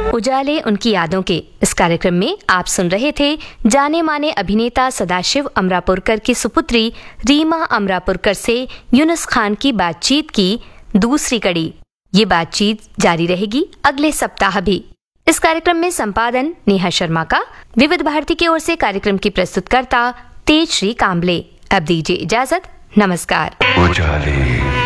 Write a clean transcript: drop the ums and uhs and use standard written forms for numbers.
उजाले उनकी यादों के इस कार्यक्रम में आप सुन रहे थे जाने माने अभिनेता सदाशिव अमरापुरकर की सुपुत्री रीमा अमरापुरकर से यूनुस खान की बातचीत की दूसरी कड़ी। ये बातचीत जारी रहेगी अगले सप्ताह भी। इस कार्यक्रम में संपादन नेहा शर्मा का। विविध भारती की ओर से कार्यक्रम की प्रस्तुतकर्ता तेजश्री कांबले। अब दीजिए इजाजत। नमस्कार। उजाले।